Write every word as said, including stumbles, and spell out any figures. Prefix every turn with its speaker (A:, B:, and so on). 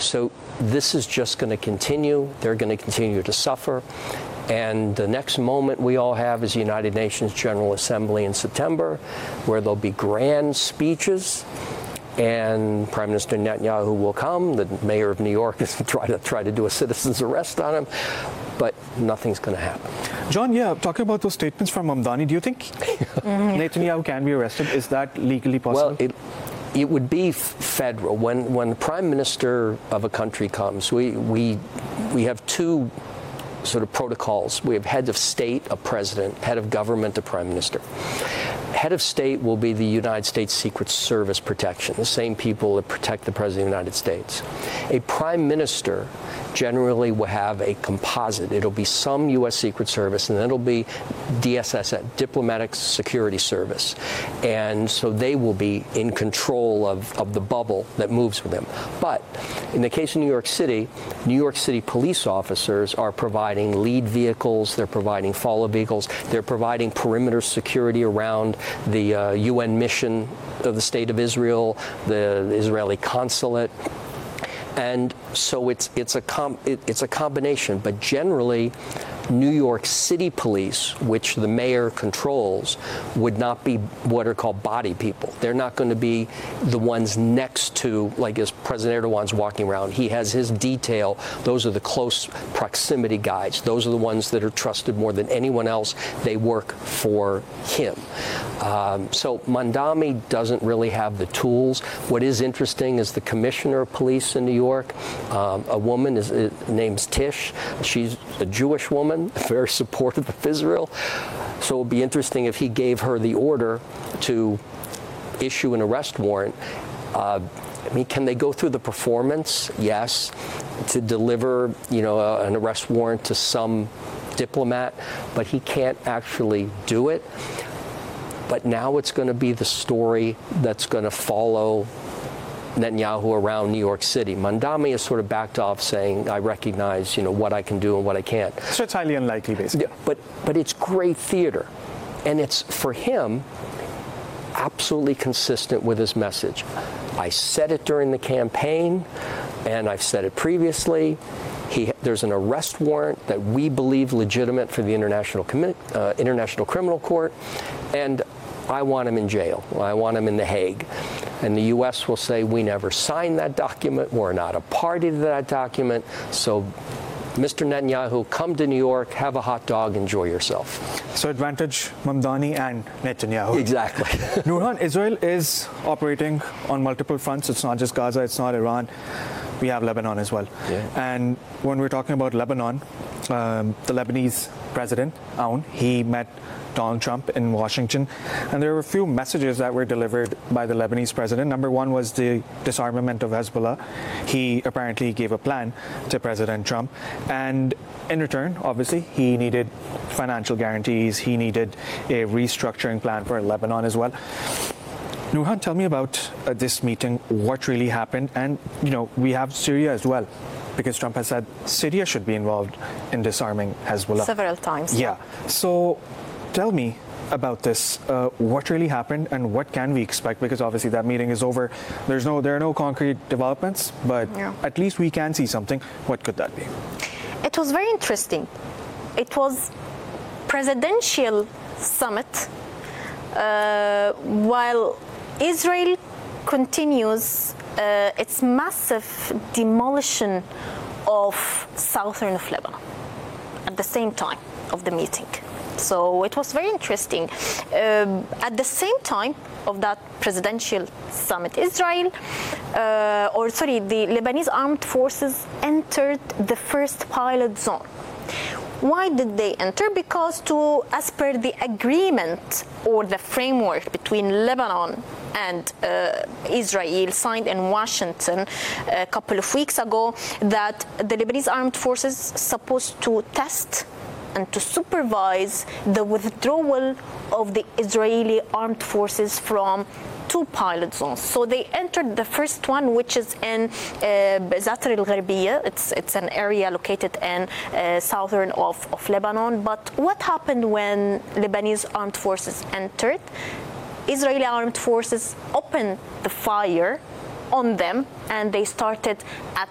A: So this is just going to continue. They're going to continue to suffer. And the next moment we all have is the United Nations General Assembly in September, where there'll be grand speeches, and Prime Minister Netanyahu will come. The mayor of New York is try to try to do a citizen's arrest on him, but nothing's going to happen.
B: John, yeah, talking about those statements from Mamdani, do you think Netanyahu can be arrested? Is that legally possible?
A: Well, it, it would be federal. When when the Prime Minister of a country comes, we we we have two sort of protocols. We have head of state, a president, head of government, a prime minister. Head of state will be the United States Secret Service protection, the same people that protect the President of the United States. A prime minister generally will have a composite. It'll be some U S Secret Service, and then it'll be D S S, Diplomatic Security Service. And so they will be in control of, of the bubble that moves with him. But in the case of New York City, New York City police officers are providing lead vehicles, they're providing follow vehicles, they're providing perimeter security around the uh, U N mission of the State of Israel, the Israeli consulate. And so it's it's a com it, it's a combination, but generally New York City police, which the mayor controls, would not be what are called body people. They're not going to be the ones next to, like as President Erdogan's walking around, he has his detail. Those are the close proximity guides. Those are the ones that are trusted more than anyone else. They work for him. Um, so Mamdani doesn't really have the tools. What is interesting is the commissioner of police in New York, um, a woman, is, is name's Tish. She's a Jewish woman, very supportive of Israel. So it would be interesting if he gave her the order to issue an arrest warrant. Uh, I mean, can they go through the performance? Yes. To deliver, you know, uh, an arrest warrant to some diplomat, but he can't actually do it. But now it's going to be the story that's going to follow Netanyahu around New York City. Mamdani has sort of backed off, saying, I recognize, you know, what I can do and what I can't.
B: So it's highly unlikely, basically.
A: Yeah, but, but it's great theater. And it's, for him, absolutely consistent with his message. I said it during the campaign, and I've said it previously. He, there's an arrest warrant that we believe legitimate for the International, uh, International Criminal Court, and I want him in jail. I want him in The Hague. And the U S will say, we never signed that document. We're not a party to that document. So, Mister Netanyahu, come to New York, have a hot dog, enjoy yourself.
B: So advantage Mamdani and Netanyahu.
A: Exactly.
B: Nurhan, Israel is operating on multiple fronts. It's not just Gaza, it's not Iran. We have Lebanon as well.
A: Yeah.
B: And when we're talking about Lebanon, um, the Lebanese president, Aoun, he met Donald Trump in Washington, and there were a few messages that were delivered by the Lebanese president. Number one was the disarmament of Hezbollah. He apparently gave a plan to President Trump, and in return, obviously, he needed financial guarantees. He needed a restructuring plan for Lebanon as well. Nurhan, tell me about uh, this meeting, what really happened, and, you know, we have Syria as well, because Trump has said Syria should be involved in disarming Hezbollah.
C: Several times.
B: Yeah. So tell me about this. Uh, what really happened, and what can we expect? Because obviously that meeting is over. There's no, there are no concrete developments, but yeah, at least we can see something. What could that be?
C: It was very interesting. It was presidential summit uh, while Israel continues uh, its massive demolition of southern of Lebanon at the same time of the meeting. So it was very interesting. Um, at the same time of that presidential summit, Israel, uh, or sorry, the Lebanese armed forces entered the first pilot zone. Why did they enter? Because to, as per the agreement or the framework between Lebanon and uh, Israel signed in Washington a couple of weeks ago, that the Lebanese armed forces supposed to test and to supervise the withdrawal of the Israeli armed forces from two pilot zones. So they entered the first one, which is in Zatar al-Gharbiyya. It's, it's an area located in uh, southern of, of Lebanon. But what happened when Lebanese armed forces entered? Israeli armed forces opened the fire on them, and they started